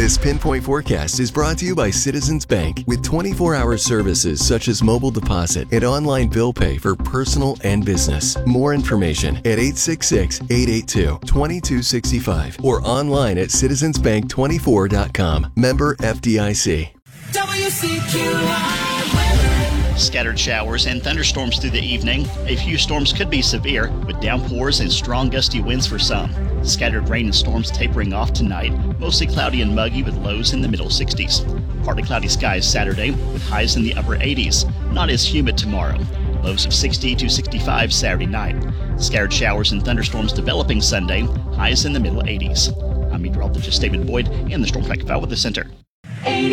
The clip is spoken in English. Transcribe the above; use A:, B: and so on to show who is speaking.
A: This Pinpoint Forecast is brought to you by Citizens Bank with 24-hour services such as mobile deposit and online bill pay for personal and business. More information at 866-882-2265 or online at citizensbank24.com. Member FDIC.
B: WCQI. Scattered showers and thunderstorms through the evening. A few storms could be severe, with downpours and strong gusty winds for some. Scattered rain and storms tapering off tonight, mostly cloudy and muggy with lows in the middle 60s. Partly cloudy skies Saturday with highs in the upper 80s. Not as humid tomorrow. Lows of 60 to 65 Saturday night. Scattered showers and thunderstorms developing Sunday. Highs in the middle 80s. I'm meteorologist David Boyd in the Storm Track Weather Center.